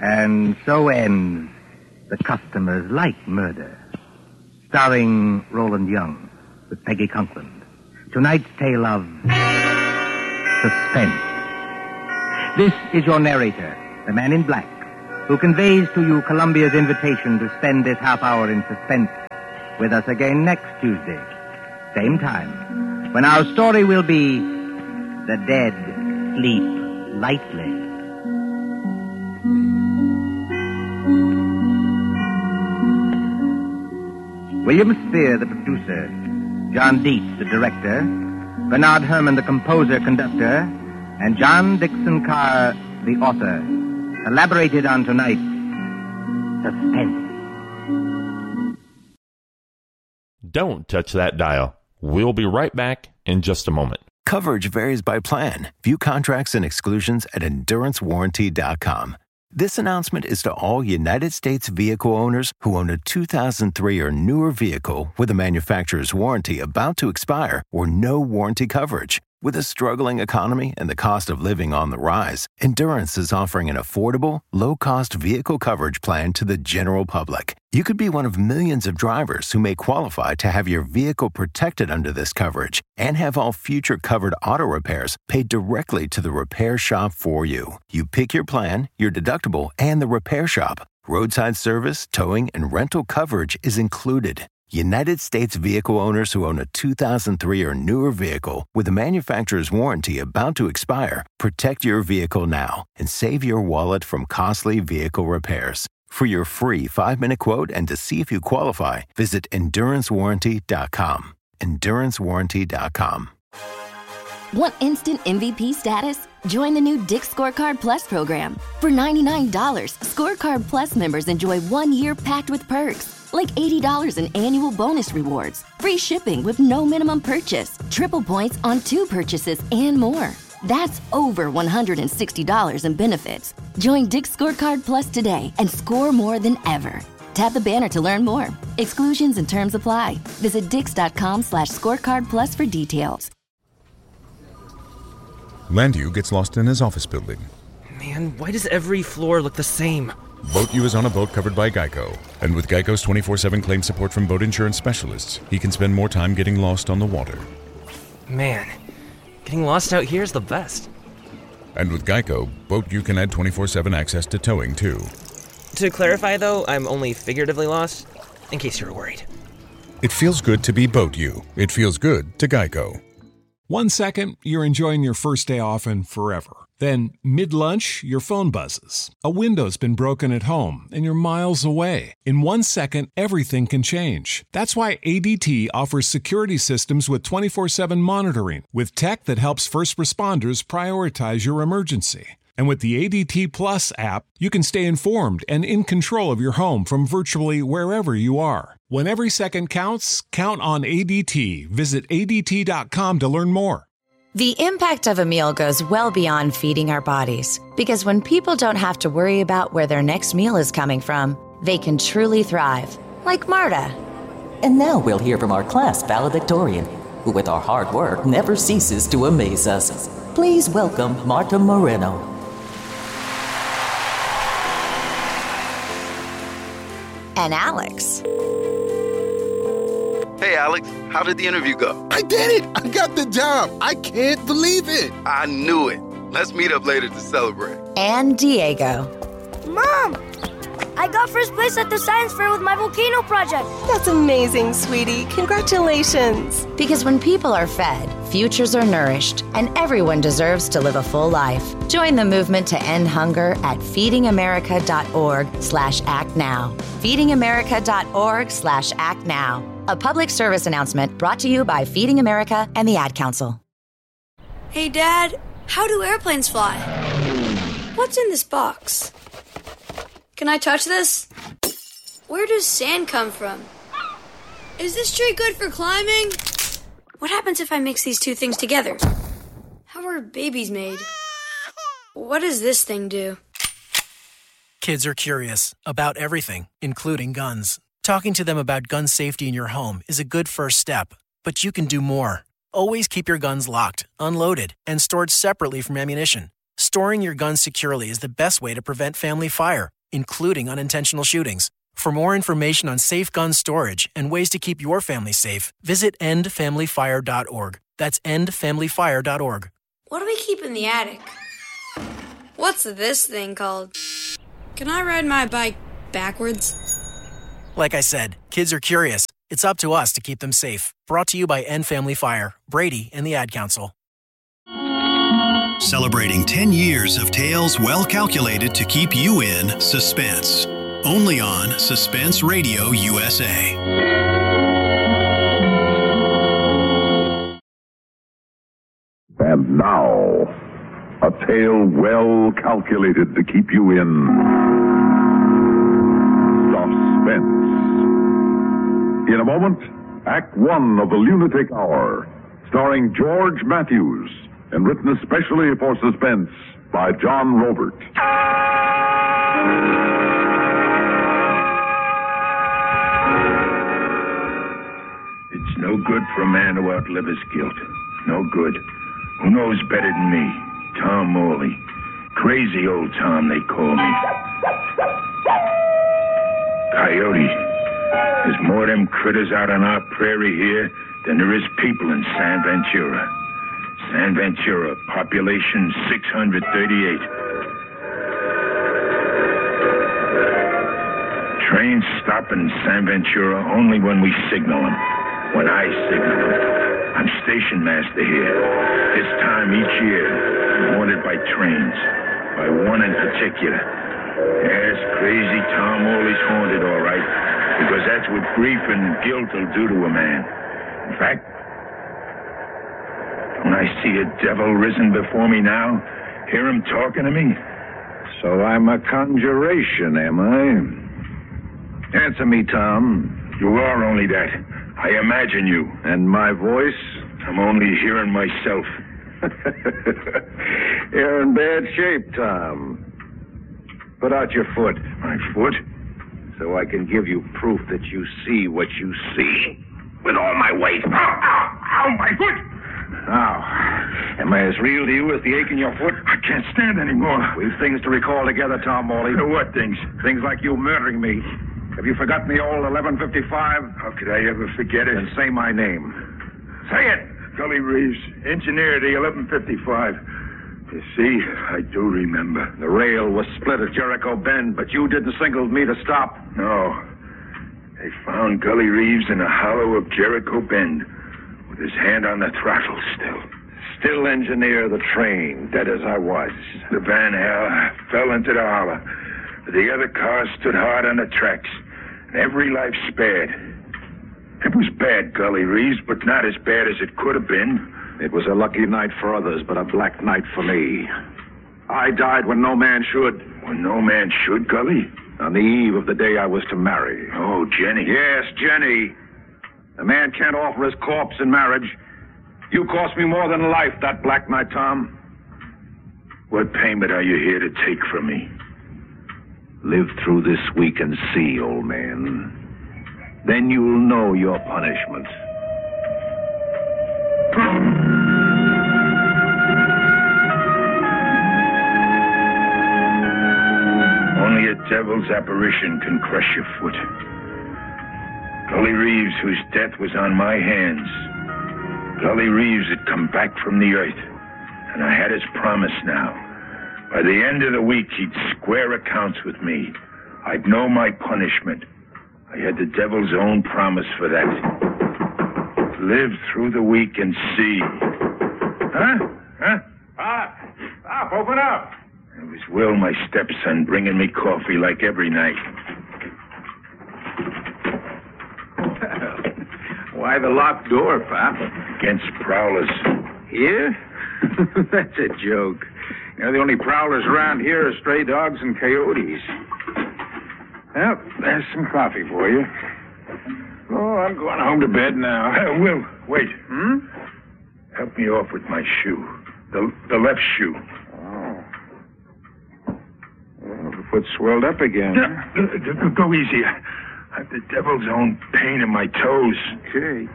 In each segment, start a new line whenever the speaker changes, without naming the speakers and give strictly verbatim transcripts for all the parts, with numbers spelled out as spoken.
And so ends The Customers Like Murder, starring Roland Young with Peggy Conklin. Tonight's tale of suspense. This is your narrator, the man in black, who conveys to you Columbia's invitation to spend this half hour in suspense with us again next Tuesday, same time, when our story will be The Dead Sleep Lightly. William Spear, the producer, John Dietz, the director, Bernard Herrmann, the composer-conductor, and John Dixon Carr, the author, collaborated on tonight's Suspense.
Don't touch that dial. We'll be right back in just a moment.
Coverage varies by plan. View contracts and exclusions at endurance warranty dot com. This announcement is to all United States vehicle owners who own a two thousand three or newer vehicle with a manufacturer's warranty about to expire or no warranty coverage. With a struggling economy and the cost of living on the rise, Endurance is offering an affordable, low-cost vehicle coverage plan to the general public. You could be one of millions of drivers who may qualify to have your vehicle protected under this coverage and have all future covered auto repairs paid directly to the repair shop for you. You pick your plan, your deductible, and the repair shop. Roadside service, towing, and rental coverage is included. United States vehicle owners who own a two thousand three or newer vehicle with a manufacturer's warranty about to expire, protect your vehicle now and save your wallet from costly vehicle repairs. For your free five-minute quote and to see if you qualify, visit endurance warranty dot com. endurance warranty dot com.
Want instant M V P status? Join the new Dick's Scorecard Plus program. For ninety-nine dollars, Scorecard Plus members enjoy one year packed with perks, like eighty dollars in annual bonus rewards, free shipping with no minimum purchase, triple points on two purchases, and more. That's over one hundred sixty dollars in benefits. Join Dick's Scorecard Plus today and score more than ever. Tap the banner to learn more. Exclusions and terms apply. Visit dix.com slash scorecard plus for details.
Landu gets lost in his office building.
Man, why does every floor look the same?
BoatU is on a boat covered by Geico. And with Geico's twenty-four seven claim support from boat insurance specialists, he can spend more time getting lost on the water.
Man, getting lost out here is the best.
And with Geico, BoatU can add twenty-four seven access to towing, too.
To clarify, though, I'm only figuratively lost, in case you were worried.
It feels good to be BoatU. It feels good to Geico.
One second, you're enjoying your first day off and forever. Then, mid-lunch, your phone buzzes. A window's been broken at home, and you're miles away. In one second, everything can change. That's why A D T offers security systems with twenty-four seven monitoring, with tech that helps first responders prioritize your emergency. And with the A D T Plus app, you can stay informed and in control of your home from virtually wherever you are. When every second counts, count on A D T. Visit A D T dot com to learn more.
The impact of a meal goes well beyond feeding our bodies. Because when people don't have to worry about where their next meal is coming from, they can truly thrive. Like Marta.
And now we'll hear from our class valedictorian, who with our hard work never ceases to amaze us. Please welcome Marta Moreno.
And Alex.
Hey, Alex, how did the interview go?
I did it! I got the job! I can't believe it!
I knew it. Let's meet up later to celebrate.
And Diego.
Mom! I got first place at the science fair with my volcano project.
That's amazing, sweetie. Congratulations.
Because when people are fed, futures are nourished, and everyone deserves to live a full life. Join the movement to end hunger at feedingamerica.org slash act now. feedingamerica.org slash act now. A public service announcement brought to you by Feeding America and the Ad Council.
Hey, Dad, how do airplanes fly? What's in this box? Can I touch this? Where does sand come from? Is this tree good for climbing? What happens if I mix these two things together? How are babies made? What does this thing do?
Kids are curious about everything, including guns. Talking to them about gun safety in your home is a good first step, but you can do more. Always keep your guns locked, unloaded, and stored separately from ammunition. Storing your guns securely is the best way to prevent family fire. including unintentional shootings. For more information on safe gun storage and ways to keep your family safe, visit end family fire dot org. That's end family fire dot org.
What do we keep in the attic? What's this thing called? Can I ride my bike backwards?
Like I said, kids are curious. It's up to us to keep them safe. Brought to you by End Family Fire, Brady, and the Ad Council.
Celebrating ten years of tales well calculated to keep you in suspense. Only on Suspense Radio U S A.
And now, a tale well calculated to keep you in suspense. In a moment, Act One of The Lunatic Hour, starring George Matthews, and written especially for Suspense by John Robert.
It's no good for a man to outlive his guilt. No good. Who knows better than me? Tom Morley. Crazy old Tom, they call me. Coyote. There's more of them critters out on our prairie here than there is people in San Ventura. San Ventura, population six hundred thirty-eight. Trains stop in San Ventura only when we signal them. When I signal them. I'm station master here. This time each year, I'm wanted by trains. By one in particular. Yes, crazy Tom Morley's haunted, all right. Because that's what grief and guilt will do to a man. In fact, when I see a devil risen before me now, hear him talking to me.
So I'm a conjuration, am I? Answer me, Tom.
You are only that. I imagine you.
And my voice?
I'm only hearing myself.
You're in bad shape, Tom. Put out your foot.
My foot?
So I can give you proof that you see what you see.
With all my weight. Ow, ow, ow, my foot!
Now, am I as real to you as the ache in your foot?
I can't stand anymore.
We've things to recall together, Tom Morley.
What things?
Things like you murdering me. Have you forgotten the old eleven fifty-five?
How could I ever forget it?
Then say my name.
Say it! Gully Reeves, engineer of the eleven fifty-five. You see, I do remember.
The rail was split at Jericho Bend, but you didn't signal me to stop.
No. They found Gully Reeves in a hollow of Jericho Bend, with his hand on the throttle still.
Still engineer the train, dead as I was.
The van hell fell into the hollow. The other cars stood hard on the tracks, and every life spared. It was bad, Gully Reeves, but not as bad as it could have been.
It was a lucky night for others, but a black night for me. I died when no man should.
When no man should, Gully?
On the eve of the day I was to marry.
Oh, Jenny.
Yes, Jenny. A man can't offer his corpse in marriage. You cost me more than life that black night, Tom.
What payment are you here to take from me?
Live through this week and see, old man. Then you'll know your punishment.
Only a devil's apparition can crush your foot. Gully Reeves, whose death was on my hands. Gully Reeves had come back from the earth, and I had his promise now. By the end of the week, he'd square accounts with me. I'd know my punishment. I had the devil's own promise for that. Live through the week and see. Huh? Huh?
Ah, stop, open up.
It was Will, my stepson, bringing me coffee like every night.
Why the locked door, Pop?
Against prowlers.
Here? That's a joke. You know, the only prowlers around here are stray dogs and coyotes. Well, there's some coffee for you. Oh, I'm going home to bed now.
Uh, Will, wait.
Hmm?
Help me off with my shoe. The the left shoe.
Oh. Well, the foot's swelled up again.
Uh, uh, go easy. I have the devil's own pain in my toes.
Okay.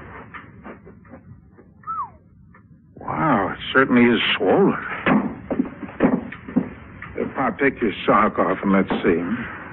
Wow, it certainly is swollen. Uh, Pop, take your sock off and let's see.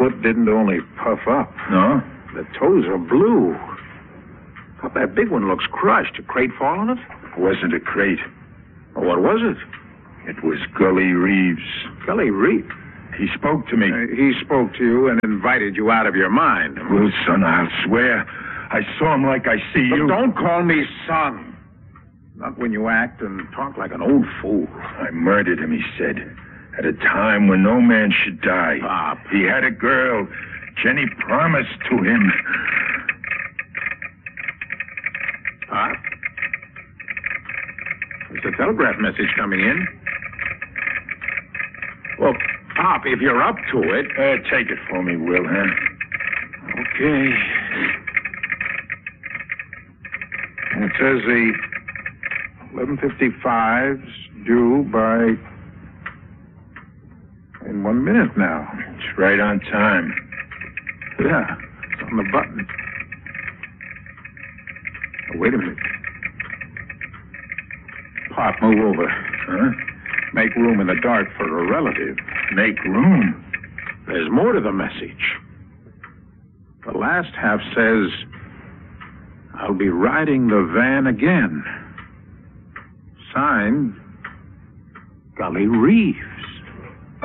foot didn't only puff up.
No?
The toes are blue. But that big one looks crushed. A crate fall on it?
It wasn't a crate.
What was it?
It was Gully Reeves.
Gully Reeves?
He spoke to me.
Uh, he spoke to you and invited you out of your mind.
Well, son, I'll swear. I saw him like I see
but
you.
Don't call me son. Not when you act and talk like an old fool.
I murdered him, he said. At a time when no man should die.
Pop.
He had a girl. Jenny promised to him.
Pop? There's a telegraph message coming in. Well, Pop, if you're up to it...
Uh, take it for me, Will, huh?
Okay. It says the eleven fifty-five's due by... in one minute now.
It's right on time.
Yeah, it's on the button. Oh, wait a minute. Pop, move over.
Huh?
Make room in the dark for a relative.
Make room?
There's more to the message. The last half says, I'll be riding the van again. Signed, Gully Reeves.